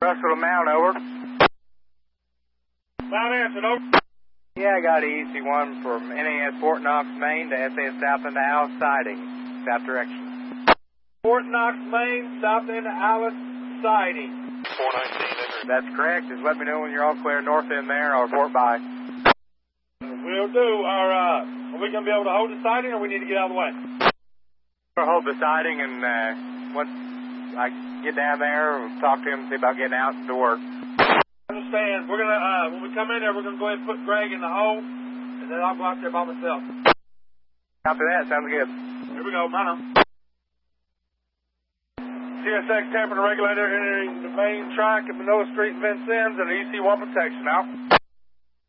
Russell Mount, over. Mount answered, over. Yeah, I got EC1 from NAS Fort Knox, Maine to SAS South into Alice siding, south direction. Fort Knox, Maine, south into Alice siding. 419, That's correct. Just let me know when you're all clear north end there. I'll report by. Will do. Are we going to be able to hold the siding, or we need to get out of the way? We'll hold the siding, and once I get down there, we'll talk to him and see about getting out to work. I understand. We're going to, when we come in there, we're going to go ahead and put Greg in the hole, and then I'll go out there by myself. Copy that. Sounds good. Here we go. Mano. CSX tampering the regulator entering the main track at Manoa Street, Vincennes, and EC1 protection. Out.